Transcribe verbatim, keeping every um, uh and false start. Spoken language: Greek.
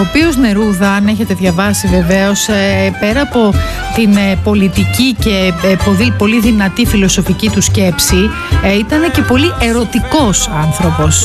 οποίος Νερούδα, αν έχετε διαβάσει βεβαίως, πέρα από την πολιτική και πολύ δυνατή φιλοσοφική του σκέψη, ήταν και πολύ ερωτικός άνθρωπος.